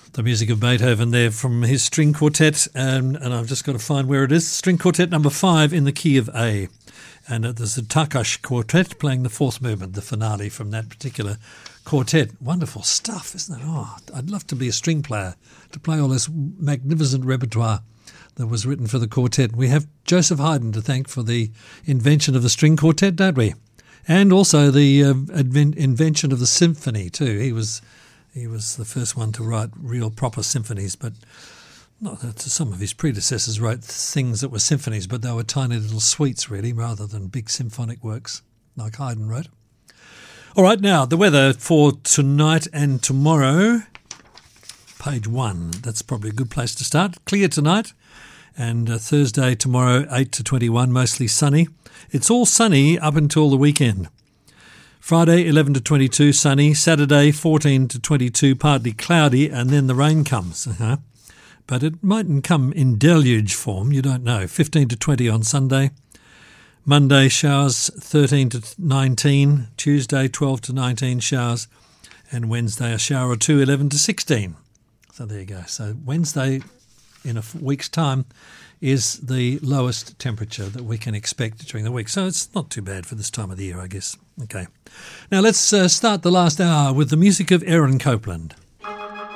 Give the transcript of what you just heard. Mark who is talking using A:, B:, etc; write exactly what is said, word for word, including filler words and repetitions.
A: The music of Beethoven there from his string quartet, um, and I've just got to find where it is. String quartet number five in the key of A. And there's the Takash Quartet playing the fourth movement, the finale from that particular quartet. Wonderful stuff, isn't it? Oh, I'd love to be a string player, to play all this magnificent repertoire that was written for the quartet. We have Joseph Haydn to thank for the invention of the string quartet, don't we? And also the uh, adven- invention of the symphony too. He was... He was the first one to write real proper symphonies, but not that some of his predecessors wrote things that were symphonies, but they were tiny little suites really, rather than big symphonic works like Haydn wrote. All right, now the weather for tonight and tomorrow. Page one, that's probably a good place to start. Clear tonight, and uh, Thursday tomorrow, eight to twenty-one, mostly sunny. It's all sunny up until the weekend. Friday, eleven to twenty-two, sunny. Saturday, fourteen to twenty-two, partly cloudy, and then the rain comes. Uh-huh. But it mightn't come in deluge form, you don't know. fifteen to twenty on Sunday. Monday, showers, thirteen to nineteen. Tuesday, twelve to nineteen, showers. And Wednesday, a shower or two, eleven to sixteen. So there you go. So Wednesday, in a week's time, is the lowest temperature that we can expect during the week. So it's not too bad for this time of the year, I guess. Okay. Now let's uh, start the last hour with the music of Aaron Copland.